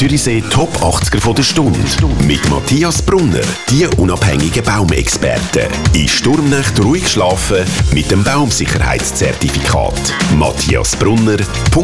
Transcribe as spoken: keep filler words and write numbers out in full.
Zürichsee Top achtziger von der Stunde. Mit Matthias Brunner, die unabhängigen Baumexperten. In Sturmnacht ruhig schlafen mit dem Baumsicherheitszertifikat. matthias brunner punkt